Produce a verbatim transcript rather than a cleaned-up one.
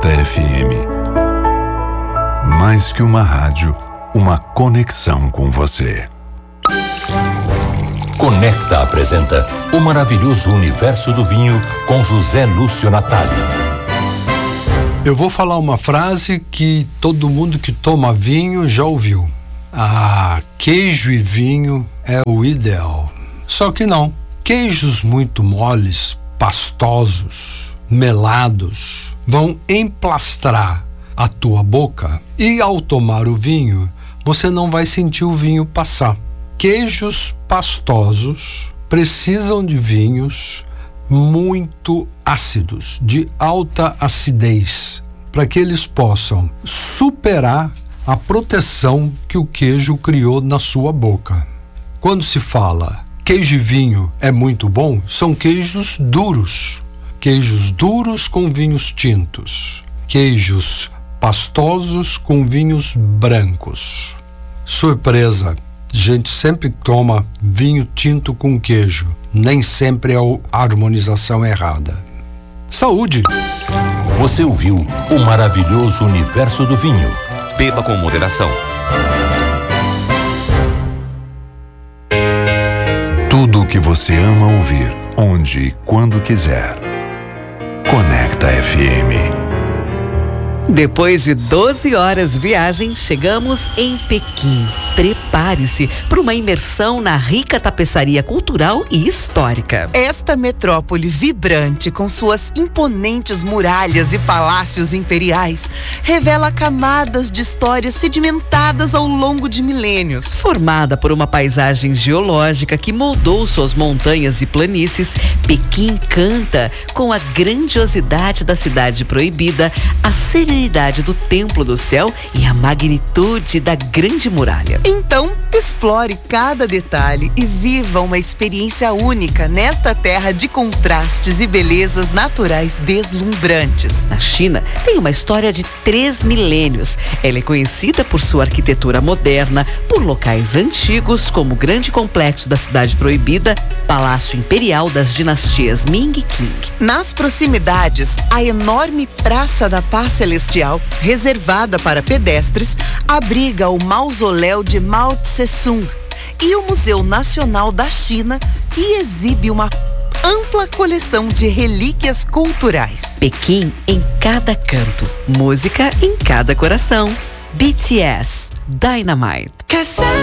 Conecta F M. Mais que uma rádio, uma conexão com você. Conecta apresenta O Maravilhoso Universo do Vinho com José Lúcio Natali. Eu vou falar uma frase que todo mundo que toma vinho já ouviu. Ah, queijo e vinho é o ideal. Só que não. Queijos muito moles, pastosos, melados, vão emplastrar a tua boca e ao tomar o vinho, você não vai sentir o vinho passar. Queijos pastosos precisam de vinhos muito ácidos, de alta acidez, para que eles possam superar a proteção que o queijo criou na sua boca. Quando se fala queijo e vinho é muito bom, são queijos duros, queijos duros com vinhos tintos, queijos pastosos com vinhos brancos. Surpresa, a gente sempre toma vinho tinto com queijo, nem sempre é a harmonização errada. Saúde! Você ouviu O Maravilhoso Universo do Vinho. Beba com moderação. Tudo o que você ama ouvir, onde e quando quiser. Conecta F M. Depois de doze horas viagem, chegamos em Pequim. Prepare-se para uma imersão na rica tapeçaria cultural e histórica. Esta metrópole vibrante, com suas imponentes muralhas e palácios imperiais, revela camadas de histórias sedimentadas ao longo de milênios. Formada por uma paisagem geológica que moldou suas montanhas e planícies, Pequim canta com a grandiosidade da cidade proibida, a serenidade do Templo do Céu e a magnitude da Grande Muralha. Então, explore cada detalhe e viva uma experiência única nesta terra de contrastes e belezas naturais deslumbrantes. Na China, tem uma história de três milênios. Ela é conhecida por sua arquitetura moderna, por locais antigos como o grande complexo da Cidade Proibida, Palácio Imperial das dinastias Ming e Qing. Nas proximidades, a enorme Praça da Paz Celestial, reservada para pedestres, abriga o mausoléu de Mao Tse-tung e o Museu Nacional da China, que exibe uma ampla coleção de relíquias culturais. Pequim em cada canto, música em cada coração. B T S, Dynamite.